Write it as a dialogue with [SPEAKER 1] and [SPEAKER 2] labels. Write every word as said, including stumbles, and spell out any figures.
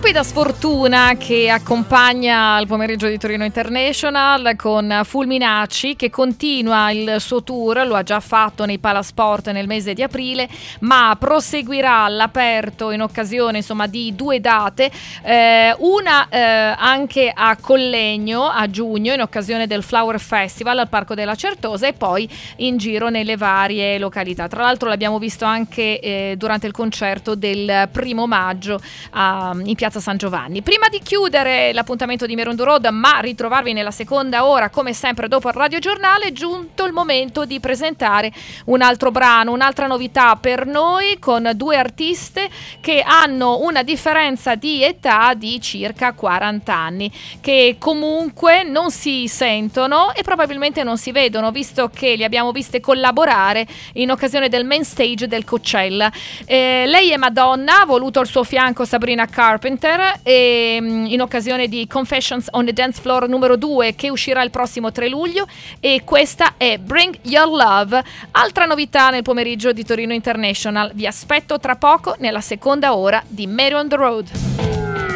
[SPEAKER 1] stupida sfortuna che accompagna il pomeriggio di Torino International con Fulminacci, che continua il suo tour, lo ha già fatto nei Palasport nel mese di aprile, ma proseguirà all'aperto in occasione insomma di due date, eh, una eh, anche a Collegno a giugno in occasione del Flower Festival al Parco della Certosa e poi in giro nelle varie località. Tra l'altro l'abbiamo visto anche eh, durante il concerto del primo maggio a, in piazza San Giovanni. Prima di chiudere l'appuntamento di Merondo Road, ma ritrovarvi nella seconda ora come sempre dopo il Radio Giornale, è giunto il momento di presentare un altro brano, un'altra novità per noi, con due artiste che hanno una differenza di età di circa quaranta anni, che comunque non si sentono e probabilmente non si vedono, visto che li abbiamo viste collaborare in occasione del main stage del Coachella. Eh, lei è Madonna, ha voluto al suo fianco Sabrina Carpenter e, in occasione di Confessions on the Dance Floor numero due, che uscirà il prossimo tre luglio, e questa è Bring Your Love, altra novità nel pomeriggio di Torino International. Vi aspetto tra poco nella seconda ora di Mary on the Road.